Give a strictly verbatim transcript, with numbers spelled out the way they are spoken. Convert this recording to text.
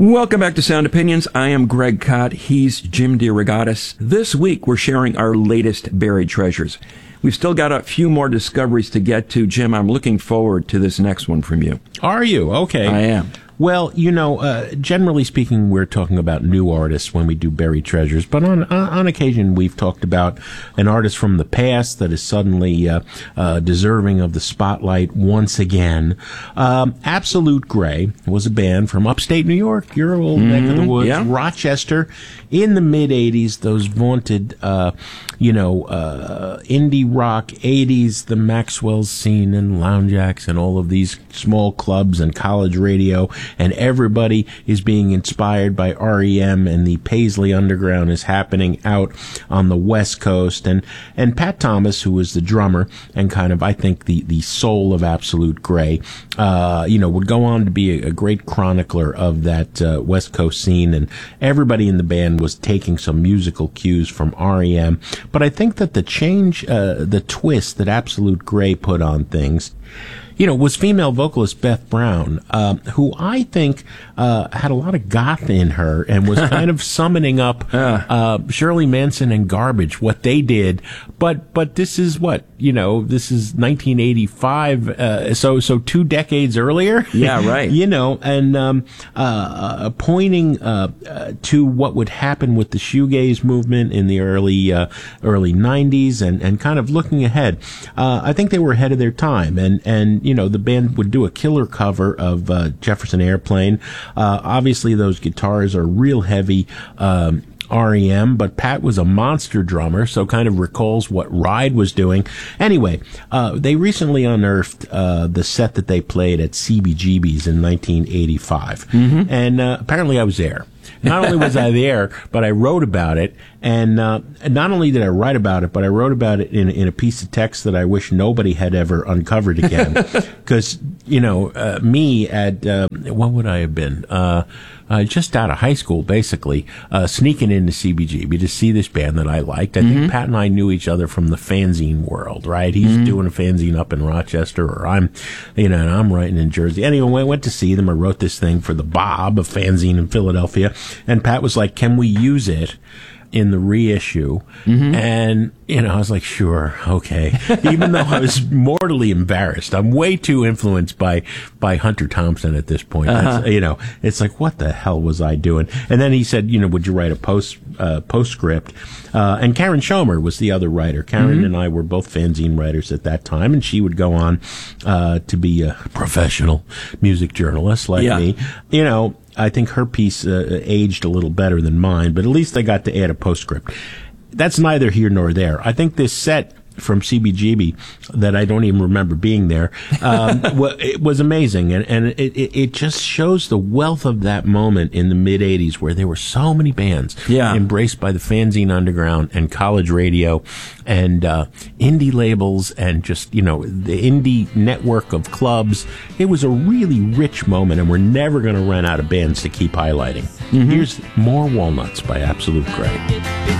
Welcome back to Sound Opinions. I am Greg Kot. He's Jim DeRogatis. This week, we're sharing our latest buried treasures. We've still got a few more discoveries to get to. Jim, I'm looking forward to this next one from you. Are you? Okay. I am. Well, you know, uh, generally speaking, we're talking about new artists when we do buried treasures, but on on occasion we've talked about an artist from the past that is suddenly uh, uh, deserving of the spotlight once again. Um, Absolute Grey was a band from upstate New York, your old mm-hmm, neck of the woods, yeah. Rochester, in the mid-eighties, those vaunted, uh, you know, uh, indie rock eighties, the Maxwell scene and Lounge Acts and all of these small clubs and college radio. And everybody is being inspired by R E M, and the Paisley Underground is happening out on the West Coast. And, and Pat Thomas, who was the drummer and kind of, I think, the, the soul of Absolute Grey, uh, you know, would go on to be a, a great chronicler of that uh, West Coast scene. And everybody in the band was taking some musical cues from R E M. But I think that the change, uh, the twist that Absolute Grey put on things, you know, was female vocalist Beth Brown, uh, who I think uh, had a lot of goth in her and was kind of summoning up uh, Shirley Manson and Garbage, what they did. But but this is what, you know, this is nineteen eighty-five, uh, so so two decades earlier. Yeah, right. You know, and um, uh, pointing uh, uh, to what would happen with the shoegaze movement in the early uh, early nineties, and, and kind of looking ahead. Uh, I think they were ahead of their time, and and you know, the band would do a killer cover of uh, Jefferson Airplane. Uh, obviously, those guitars are real heavy um, R E M, but Pat was a monster drummer, so kind of recalls what Ride was doing. Anyway, uh, they recently unearthed uh, the set that they played at C B G B's in nineteen eighty-five. Mm-hmm. And uh, apparently I was there. Not only was I there, but I wrote about it. And uh, not only did I write about it, but I wrote about it in, in a piece of text that I wish nobody had ever uncovered again. Because, you know, uh, me at, uh, what would I have been? Uh, uh, just out of high school, basically, uh, sneaking into C B G B to see this band that I liked. I mm-hmm. think Pat and I knew each other from the fanzine world, right? He's mm-hmm. doing a fanzine up in Rochester, or I'm, you know, and I'm writing in Jersey. Anyway, I went to see them. I wrote this thing for the Bob, a fanzine in Philadelphia. And Pat was like, can we use it in the reissue? Mm-hmm. And, you know, I was like, sure, okay. Even though I was mortally embarrassed. I'm way too influenced by, by Hunter Thompson at this point. Uh-huh. You know, it's like, what the hell was I doing? And then he said, you know, would you write a post, uh, postscript? Uh, and Karen Schomer was the other writer. Karen mm-hmm. and I were both fanzine writers at that time, and she would go on, uh, to be a professional music journalist like yeah. me. You know, I think her piece uh, aged a little better than mine, but at least I got to add a postscript. That's neither here nor there. I think this set from C B G B that I don't even remember being there, um, well, it was amazing. And, and it, it, it just shows the wealth of that moment in the mid-eighties where there were so many bands yeah. embraced by the fanzine underground and college radio and uh, indie labels and just, you know, the indie network of clubs. It was a really rich moment, and we're never going to run out of bands to keep highlighting. Mm-hmm. Here's More Walnuts by Absolute Grey.